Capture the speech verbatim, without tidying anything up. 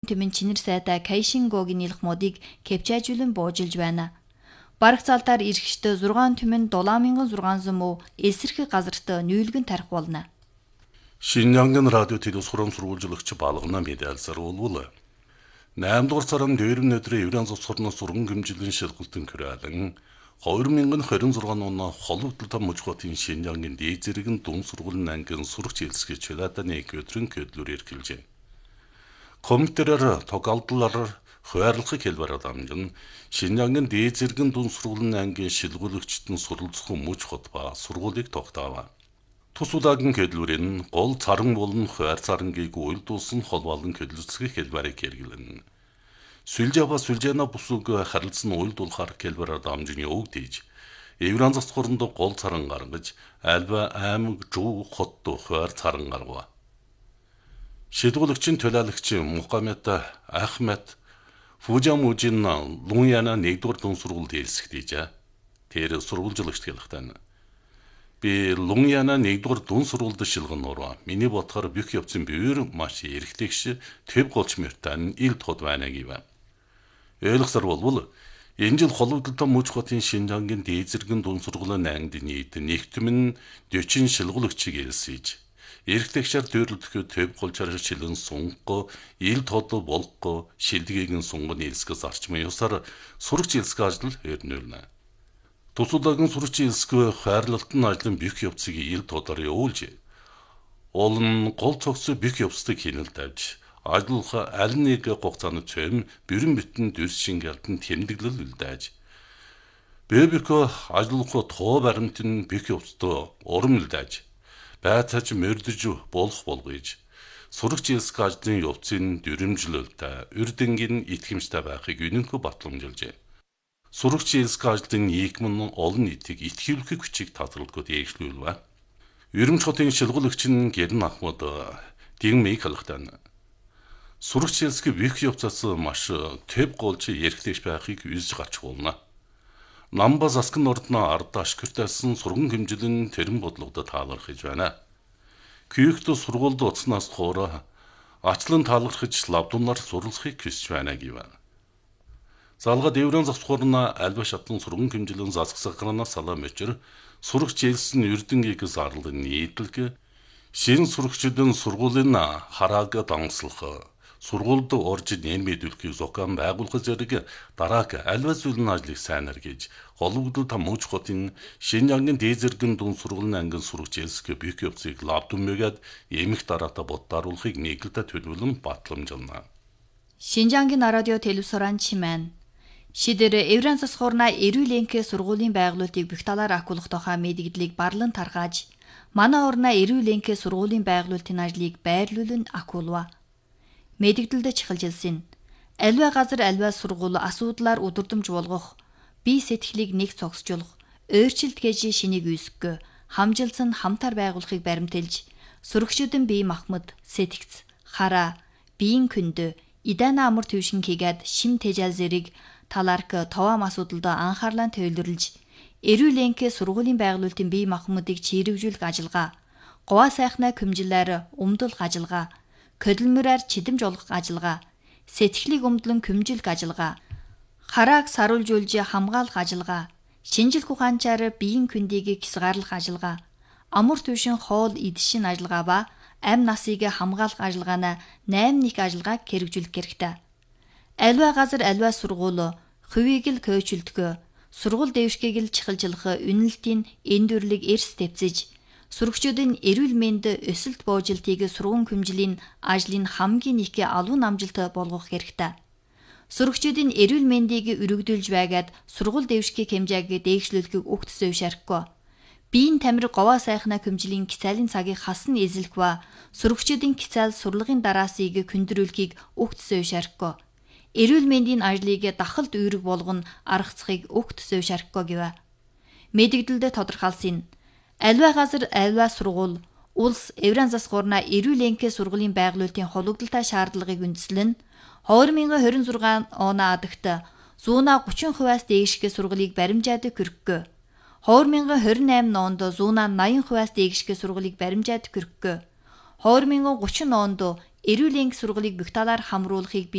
түмэн чинэр сайтай Кайшингогийн илхмуудыг кепчажуулан буужилж байна. Бараг цаалтаар эргэжтэй зургаан түмэн дулаан мянган зургаан муу эсэрхэг газарт нүүлгэн тарих болно. Шинжангийн радио телевиз хурам сурвалжлагч балгана медиалсар болвол наймд дугаар сарын дөрвөн өдрийн Евран цусгорны сурган гэмжилэн шилгүүлтэн көрөөлөн хоёр мянган хорин зургаан оноо холбогдолтой мужихотын Шинжангийн дээд зэрэг дун сургуулийн ангин сурагч хэлсгэж чилаатаны өдрийн көдлөөр эрхэлжээ. Компьютерээр тоглолтлоор хуваарлахыг хэлбэр дамжин Шинжангийн дээд зэрэг дун сургуулийн ангин шилгүүлэгчдэн суралцах мужихот ба сургуулийг тогтоов. Тус удаагийн көдлөрийн гол царан болон хуваар царангийг уйлдуулсан холбоолон көдлөцгийг хэлбэрийг хэрэглэн. Сүлжээ ба сүлжээна бусуг харилцсан уйлдуулахар хэлбэрээр дамжин яваг дийж Евран цусгорнд гол царан гаргаж альва аймаг жуу хот хуваар царан гаргав. Шилгүүлэгчийн төлөөлөгч Мухаммед Ахмед Фужамужин Луньяна нэгдүгээр дун сургуульд хэлсэх дийж. Тэр сургуульжлагч хэлэхтэн. Би Луньяна нэгдүгээр дун сургуульд шилгэноор миний бодохоор бүх явцын бивэр маш эрхлэгш төв голч мөртэн ил тод байна гэв. Ойлгосоор болвол энэ жил холбогдолтой мужихотын Шинжангийн дээд зэрэг дун сургуулийн ангид нийт нэгтгэн дөрвөн шилгүүлэгчийг элсэж эрхлэгчээр дөрлөдөхөд төв голчаар шилэн сунго ил тод болго шилдгээгэн сунганы элсгээс арчмын ёсоор сурагч элсгэ ажил өрнүүлнэ. Тусуудагийн сурагч элсгэ хайрлалтын ажлын бүх явцыг ил тодор явуулж олон гол цогцоо бүх явцыг хянал тавьж ажлах аль нэг хугацааны цөм бүрэн бүтэн дэс шингэлтэн тэмдэглэл үлдээж бэбэко ажлах тоо баримтын бүх явцдаа урам үлдээж байтаж мөрдөж болох болгож сурагч элсгэ ажлын явцын дөрөмжлөлтэй үрдэнгийн итгэмжтэй байхыг үнэнхүү батламжилжээ. Сурагч элсгэ ажлын нийгмэн олон нийтийг итгүүлэх хүчийг татгалзахад ээжлүүлвэ. Ерөнхий хотын шилгүүлэгч нь Гэрн Ахмад Дигмийг халахтан. Сурагч элсгэ бүх явцаас маш төв голч эрхлэгч байхыг үзэж гарч болно. Намба засгын ордно ард ашигтайсан сурган хэмжилэн тэрэн бодлогод таалархаж байна. Күйхт сургуульд уцнаас хоороо ачлан таалархаж лавдунаар суралцахыг хүсэж байна гэв. Залгаад Евран цусгорна альва шатан сурган хэмжилэн засгсагранаас салам өчр сурагч элсэн үрдэнгийг зарлан нийтлэг шин сурагчдын сургуулийн харааг дангслах сургуульд орж нэмэдүүлэхийг зохион байгуулах зэрэг дарааг альва зүйлийн ажлыг сайнар гэж холбогдолтой мужихотын Шинжангийн дээд зэрэг дун сургуулийн ангин сурагч элсгэ бүх явцыг лавдумгээд эмх дараатаа боддааруулахыг нийгэлдэ төлөвлөн батламжилна. Шинжангийн радио телевизоран чимэн шидэр Евран цусгорна эрүүл энхэ сургуулийн байгуулалтыг бүх талаар акуулах тухай мэдгдлийг барлан тархааж манай орна эрүүл энхэ сургуулийн байгуулалтын ажлыг байрлуулан акуулва. Мэдгдэлд чихэлжилсэн. Альва газар альва сургууль асуудлаар өдөрдөмж болгох, бие сэтгэлийг нэг цогсжуулах, өөрчлөлт гэж шинийг үүсгэх, хамжилсан хамтар байгуулахыг баримтэлж, сурагчдын бие махбод, сэтгц, хараа, биеийн күндө, идана амар төвшин хийгээд шим тэжээл зэрэг талаарк товаам асуудалд анхаарлаа төвлөрлж, эрүүл энхэ сургуулийн байгуулалтын бие махбодыг чирэгжүүлэх ажиллагаа, говаа сайхнаа көмжилээр өмдөлх ажиллагаа, көдлмөрээр чидэмж олгох ажиллагаа, сэтгэлийг өмдлөн көмжилх ажиллагаа, харааг саруулжуулж хамгаалах ажиллагаа, шинжлэх ухаанчаар биеийн күндийг хязгаарлах ажиллагаа, амар төвшин хоол идшин ажиллагаа ба амь насыг хамгаалах ажиллагаана найман нэг ажиллагааг хэрэгжүүлэх хэрэгтэй. Альва газар альва сургууль хувийг л көөчлөлдгөө, сургууль дэвшгийг л чихэлжлэх үнэлтийн эндүрлэг эрс дэвцэж сурагчдын эрүүл мэнд өсөлт буужилтыг сургууль хэмжлийн ажлын хамгийн их алуун амжилт болгох хэрэгтэй. Сурагчдын эрүүл мэндийг өргөдүүлж байгаад сургууль дэвшгийг хэмжээг дээгшлүүлэхийг угт зөвшөөрөхгүй. Биеийн тамир говаа сайхнаа хэмжлийн кицалийн цагийг хасан эзлэх ба сурагчдын кицаал сурлагын дараасыг хүндрүүлэхийг угт зөвшөөрөхгүй. Эрүүл мэндийн ажлыг дахалд үүрэг болгоно аргацахыг угт зөвшөөрөхгүй гэв. Мэдгдэлд тодорхойлсон. Альва газар альва сургууль улс Евран цусгорна эрүүл энхэ сургуулийн байгуулалтын холбогдолтой шаардлагыг үндэслэн хоёр мянган хорин зургаан оны адагт зууна гучин хувиас дээшгээ сургуулийг баримжаад хүргэв. хоёр мянган хорин eight онд зууна наян хувиас дээшгээ сургуулийг баримжаад хүргэв. хоёр мянган гучин онд эрүүл энхэ сургуулийг бүх талаар хамруулахыг